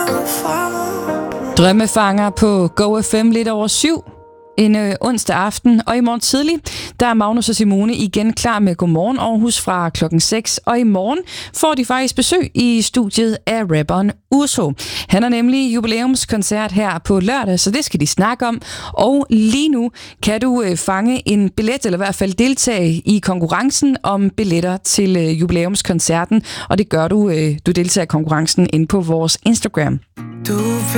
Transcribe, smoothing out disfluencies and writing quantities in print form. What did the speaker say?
Drømmefanger på Go FM lidt over 7. En onsdag aften, og i morgen tidlig, der er Magnus og Simone igen klar med Godmorgen Aarhus fra klokken 6. Og i morgen får de faktisk besøg i studiet af rapperen Urso. Han har nemlig jubilæumskoncert her på lørdag, så det skal de snakke om. Og lige nu kan du fange en billet, eller i hvert fald deltage i konkurrencen om billetter til jubilæumskoncerten. Og det gør du deltager i konkurrencen inde på vores Instagram. Du